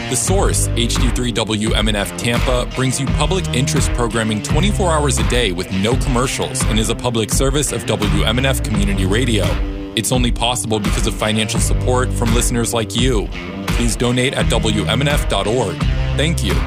The Source, HD3 WMNF Tampa, brings you public interest programming 24 hours a day with no commercials and is a public service of WMNF Community Radio. It's only possible because of financial support from listeners like you. Please donate at WMNF.org. Thank you.